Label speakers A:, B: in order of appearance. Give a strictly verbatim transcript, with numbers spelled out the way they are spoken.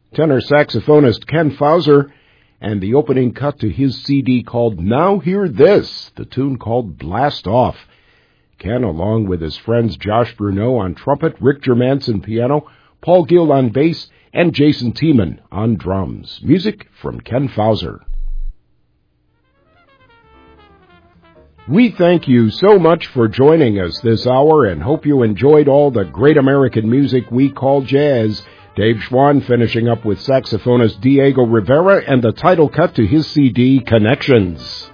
A: tenor saxophonist Ken Fauser, and the opening cut to his C D called Now Hear This, the tune called Blast Off. Ken, along with his friends Josh Bruneau on trumpet, Rick Germanson piano, Paul Gill on bass, and Jason Tiemann on drums. Music from Ken Fauser. We thank you so much for joining us this hour and hope you enjoyed all the great American music we call jazz. Dave Schwann finishing up with saxophonist Diego Rivera and the title cut to his C D, Connections.